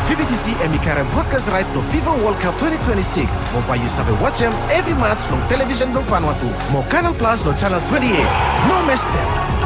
PBTC emikarang podcast right no FIFA World Cup 2026. Mau payu sampai watch every match no television no Vanuatu. Mau Canal Plus no channel 28. No mess them.